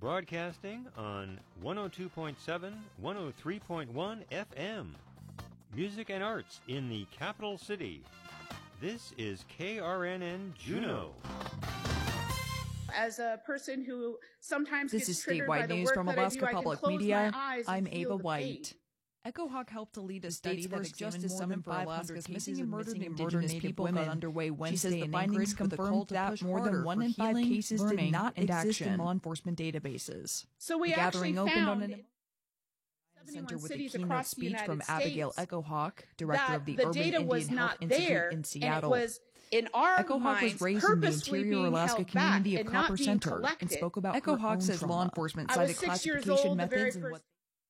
Broadcasting on 102.7, 103.1 FM. Music and arts in the capital city. This is KRNN Juneau. As a person who sometimes This gets is triggered by statewide the news work from that Alaska I do, Public I can close Media. my eyes I'm and feel Ava the White. pain. Echo Hawk helped to lead a Study study that that examined examined more than more than 500 Alaska's cases of missing missing and and murdered murdered Native Native women. women underway Wednesday. She says the in findings Anchorage confirmed that more than 1 in 5 cases did not exist in law enforcement databases. So we The actually gathering opened on found an in center 71 with a cities keynote across the speech United from Abigail States Echo Hawk, director that of the the Urban data Indian was Health not Institute there, in and it Seattle. was in our Echo Hawk was minds raised in the purposely interior being Alaska held community back of and not Copper being Center and collected. spoke about Echo her Hawk own says trauma. law enforcement I was cited 6 years classification old the very methods and first what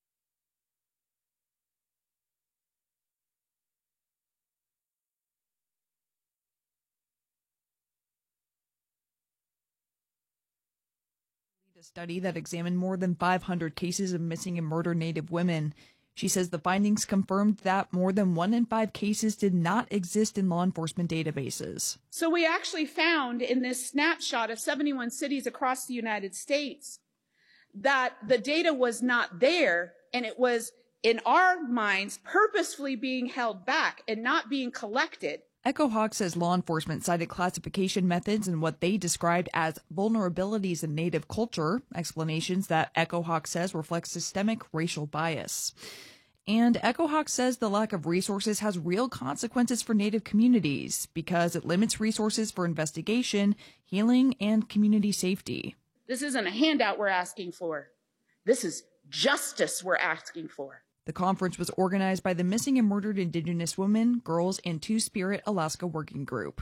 a study that examined more than 500 cases of missing and murdered Native women. She says the findings confirmed that more than 1 in 5 cases did not exist in law enforcement databases. So we actually found in this snapshot of 71 cities across the United States that the data was not there, and it was, in our minds, purposefully being held back and not being collected. Echo Hawk says law enforcement cited classification methods and what they described as vulnerabilities in Native culture, explanations that Echo Hawk says reflect systemic racial bias. And Echo Hawk says the lack of resources has real consequences for Native communities because it limits resources for investigation, healing, and community safety. This isn't a handout we're asking for. This is justice we're asking for. The conference was organized by the Missing and Murdered Indigenous Women, Girls, and Two-Spirit Alaska Working Group.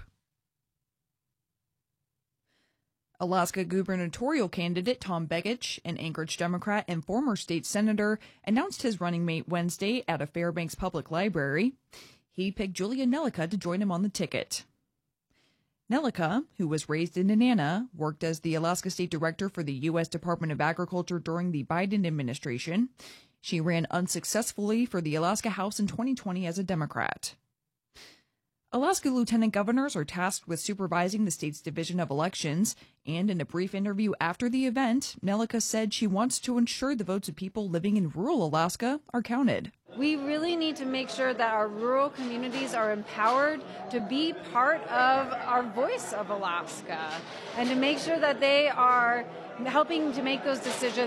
Alaska gubernatorial candidate Tom Begich, an Anchorage Democrat and former state senator, announced his running mate Wednesday at a Fairbanks Public Library. He picked Julia Nelica to join him on the ticket. Nelica, who was raised in Nenana, worked as the Alaska State Director for the U.S. Department of Agriculture during the Biden administration. She ran unsuccessfully for the Alaska House in 2020 as a Democrat. Alaska lieutenant governors are tasked with supervising the state's division of elections, and in a brief interview after the event, Nelica said she wants to ensure the votes of people living in rural Alaska are counted. We really need to make sure that our rural communities are empowered to be part of our voice of Alaska and to make sure that they are helping to make those decisions